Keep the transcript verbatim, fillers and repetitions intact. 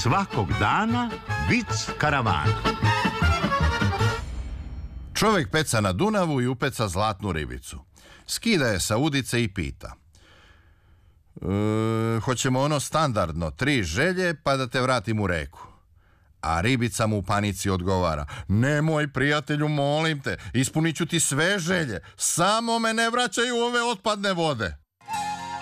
Svakog dana vic karavana. Čovjek peca na Dunavu i upeca zlatnu ribicu. Skida je sa udice i pita: e, hoćemo ono standardno, tri želje pa da te vratim u reku. A ribica mu u panici odgovara: nemoj, prijatelju, molim te, ispunit ću ti sve želje, samo me ne vraćaj u ove otpadne vode.